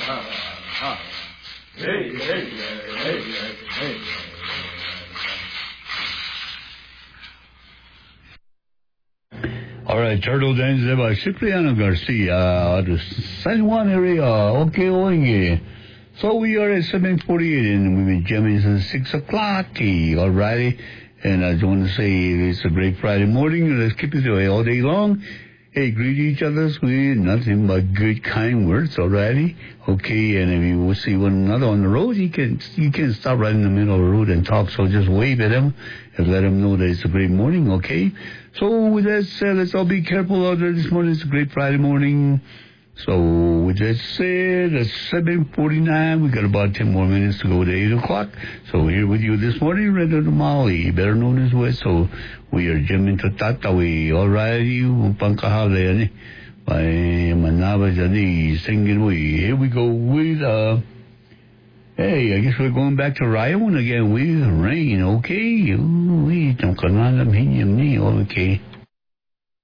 All right, Turtle Dance by Cipriano Garcia, the San Juan area. Okay, oye. So we are at 7:48 and we've been jamming since 6 o'clock. All righty. And I just want to say it's a great Friday morning. Let's keep it away all day long. Hey, greet each other with nothing but good, kind words, all righty? Okay, and if you will see one another on the road, you can't stop right in the middle of the road and talk, so just wave at them and let them know that it's a great morning, okay? So with that said, let's all be careful out there this morning. It's a great Friday morning. So with that said, it's 7:49. We got about 10 more minutes to go to 8 o'clock. So here with you this morning, Redo Molly, better known as West. So we are jamming to Tatawi. All righty, Pangkahale, yani. By Manaba Jadi, singing we. Here we go with, hey, I guess we're going back to Raiwan again with Rain, okay? We don't okay.